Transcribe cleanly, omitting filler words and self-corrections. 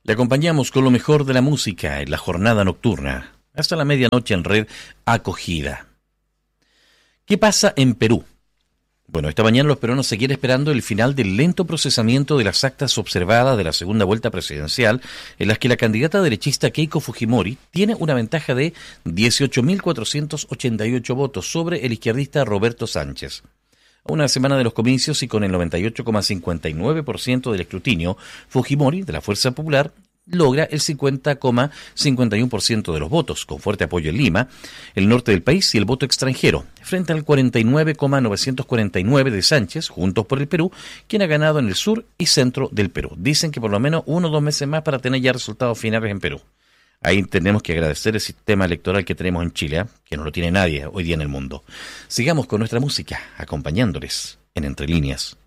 Te acompañamos con lo mejor de la música en la jornada nocturna, hasta la medianoche en Red Acogida. ¿Qué pasa en Perú? Bueno, esta mañana los peruanos seguirán esperando el final del lento procesamiento de las actas observadas de la segunda vuelta presidencial, en las que la candidata derechista Keiko Fujimori tiene una ventaja de 18.488 votos sobre el izquierdista Roberto Sánchez. A una semana de los comicios y con el 98,59% del escrutinio, Fujimori, de la Fuerza Popular, logra el 50,51% de los votos, con fuerte apoyo en Lima, el norte del país y el voto extranjero, frente al 49,949 de Sánchez, Juntos por el Perú, quien ha ganado en el sur y centro del Perú. Dicen que por lo menos 1 o 2 meses más para tener ya resultados finales en Perú. Ahí tenemos que agradecer el sistema electoral que tenemos en Chile, que no lo tiene nadie hoy día en el mundo. Sigamos con nuestra música, acompañándoles en Entre Líneas.